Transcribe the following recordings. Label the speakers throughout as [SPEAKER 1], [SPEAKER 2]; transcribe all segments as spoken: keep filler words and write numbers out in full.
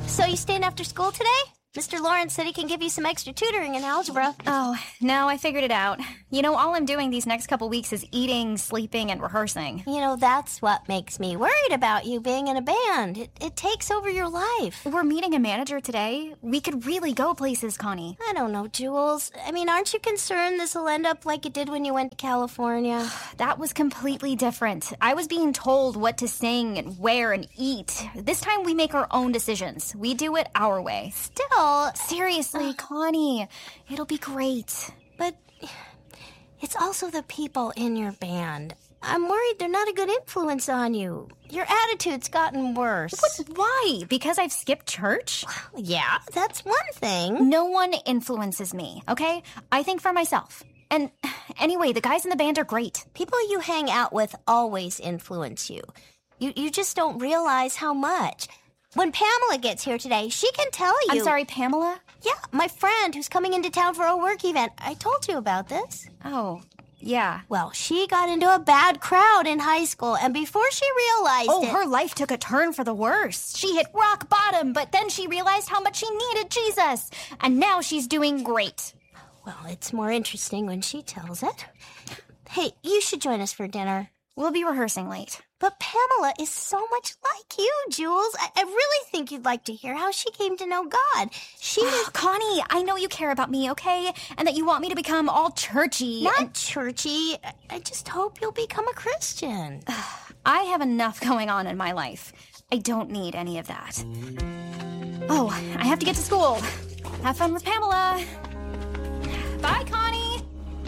[SPEAKER 1] So you staying after school today? Mister Lawrence said he can give you some extra tutoring in algebra.
[SPEAKER 2] Oh, no, I figured it out. You know, all I'm doing these next couple weeks is eating, sleeping, and rehearsing.
[SPEAKER 1] You know, that's what makes me worried about you being in a band. It, it takes over your life.
[SPEAKER 2] We're meeting a manager today. We could really go places, Connie.
[SPEAKER 1] I don't know, Jules. I mean, aren't you concerned this will end up like it did when you went to California?
[SPEAKER 2] That was completely different. I was being told what to sing and wear and eat. This time we make our own decisions. We do it our way.
[SPEAKER 1] Still...
[SPEAKER 2] Seriously, Connie, it'll be great.
[SPEAKER 1] But it's also the people in your band. I'm worried they're not a good influence on you. Your attitude's gotten worse.
[SPEAKER 2] What? Why? Because I've skipped church?
[SPEAKER 1] Yeah, that's one thing.
[SPEAKER 2] No one influences me, okay? I think for myself. And anyway, the guys in the band are great.
[SPEAKER 1] People you hang out with always influence you. You, you just don't realize how much. When Pamela gets here today, she can tell you...
[SPEAKER 2] I'm sorry, Pamela?
[SPEAKER 1] Yeah, my friend who's coming into town for a work event. I told you about this.
[SPEAKER 2] Oh, yeah.
[SPEAKER 1] Well, she got into a bad crowd in high school, and before she realized
[SPEAKER 2] oh,
[SPEAKER 1] it...
[SPEAKER 2] Oh, her life took a turn for the worse. She hit rock bottom, but then she realized how much she needed Jesus. And now she's doing great.
[SPEAKER 1] Well, it's more interesting when she tells it. Hey, you should join us for dinner.
[SPEAKER 2] We'll be rehearsing late.
[SPEAKER 1] But Pamela is so much like you, Jules. I, I really think you'd like to hear how she came to know God. She
[SPEAKER 2] was... Connie, I know you care about me, okay? And that you want me to become all churchy.
[SPEAKER 1] Not
[SPEAKER 2] and...
[SPEAKER 1] churchy. I, I just hope you'll become a Christian.
[SPEAKER 2] I have enough going on in my life. I don't need any of that. Oh, I have to get to school. Have fun with Pamela. Bye, Connie.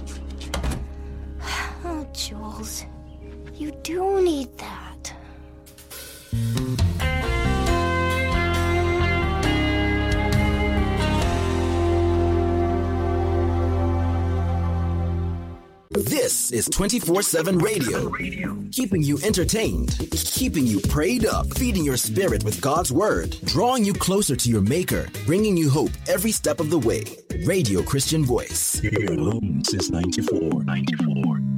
[SPEAKER 1] Oh, Jules. You do need that.
[SPEAKER 3] This is twenty-four seven radio, keeping you entertained, keeping you prayed up, feeding your spirit with God's word, drawing you closer to your maker, bringing you hope every step of the way. Radio Christian Voice.
[SPEAKER 4] Here alone since ninety-four, ninety-four.